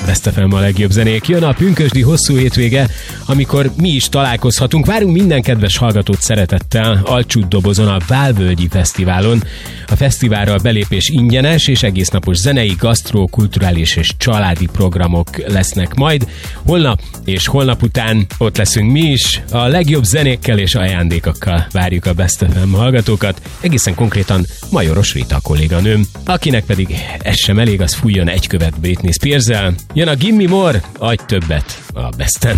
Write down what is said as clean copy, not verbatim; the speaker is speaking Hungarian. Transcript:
Best FM a legjobb zenék. Jön a pünkösdi hosszú hétvége, amikor mi is találkozhatunk. Várunk minden kedves hallgatót szeretettel Alcsút dobozon a Válvölgyi Fesztiválon. A fesztiválra a belépés ingyenes, és egésznapos zenei, gasztró, kulturális és családi programok lesznek majd. Holnap és holnap után ott leszünk mi is. A legjobb zenékkel és ajándékokkal várjuk a Best FM hallgatókat. Egészen konkrétan Majoros Rita kolléganőm, akinek pedig ez sem elég, az fújjon egy követ Britney Spears-el. Jön a Gimme More, adj többet a Besten.